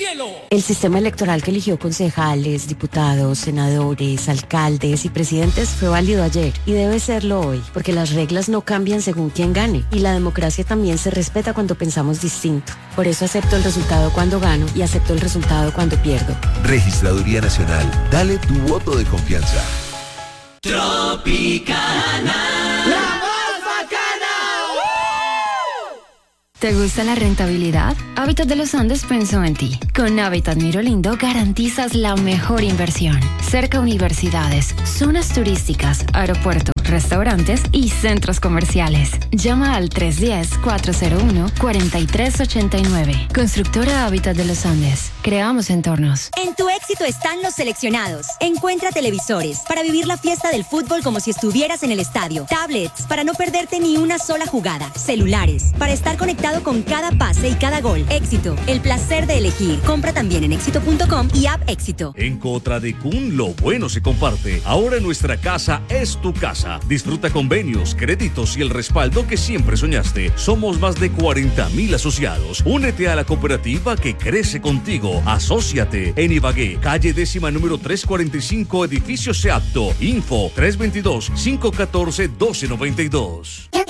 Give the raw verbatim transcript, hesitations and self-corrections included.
cielo. El sistema electoral que eligió concejales, diputados, senadores, alcaldes y presidentes fue válido ayer y debe serlo hoy, porque las reglas no cambian según quién gane y la democracia también se respeta cuando pensamos distinto. Por eso acepto el resultado cuando gano y acepto el resultado cuando pierdo. Registraduría Nacional, dale tu voto de confianza. Tropicana, ¡la más bacana! ¿Te gusta la rentabilidad? Hábitat de los Andes pensó en ti. Con Hábitat Miro Lindo garantizas la mejor inversión. Cerca a universidades, zonas turísticas, aeropuertos, restaurantes y centros comerciales. Llama al tres uno cero, cuatro cero uno, cuatro tres ocho nueve. Constructora Hábitat de los Andes. Creamos entornos. En tu éxito están los seleccionados. Encuentra televisores para vivir la fiesta del fútbol como si estuvieras en el estadio. Tablets para no perderte ni una sola jugada. Celulares para estar conectado con cada pase y cada gol. Éxito, el placer de elegir. Compra también en éxito punto com y app Éxito. En Cotradecún lo bueno se comparte. Ahora nuestra casa es tu casa. Disfruta convenios, créditos y el respaldo que siempre soñaste. Somos más de cuarenta mil asociados. Únete a la cooperativa que crece contigo. Asóciate en Ibagué, calle décima número trescientos cuarenta y cinco, edificio Seapto. Info tres dos dos, cinco uno cuatro, uno dos nueve dos.